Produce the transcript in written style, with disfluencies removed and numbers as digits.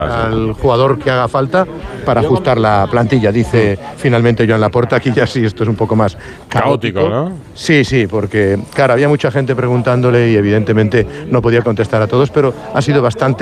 al jugador que haga falta para ajustar la plantilla, dice finalmente Joan Laporta. Aquí ya sí, esto es un poco más caótico, ¿no? Sí, porque claro, había mucha gente preguntándole y evidentemente no podía contestar a todos, pero ha sido bastante